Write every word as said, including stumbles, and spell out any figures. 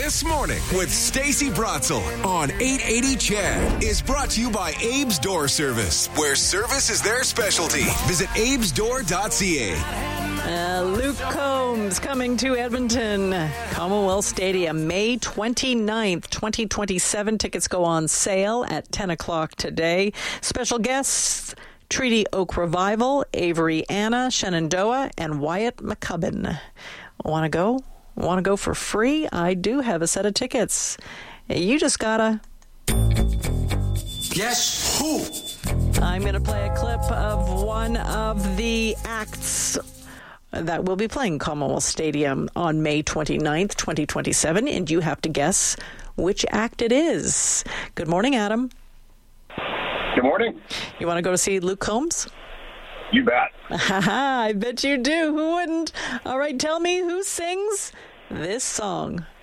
This Morning with Stacey Brotzel on eight eighty C H E D is brought to you by Abe's Door Service, where service is their specialty. Visit abes door dot c a. Uh, Luke Combs coming to Edmonton, Commonwealth Stadium, May twenty-ninth, twenty twenty-seven. Tickets go on sale at ten o'clock today. Special guests, Treaty Oak Revival, Avery Anna, Shenandoah, and Wyatt McCubbin. Want to go? Want to go for free? I do have a set of tickets. You just gotta... Guess who? I'm going to play a clip of one of the acts that will be playing Commonwealth Stadium on May twenty-ninth, twenty twenty-seven, and you have to guess which act it is. Good morning, Adam. Good morning. You want to go to see Luke Combs? You bet. I bet you do. Who wouldn't? All right, tell me who sings this song.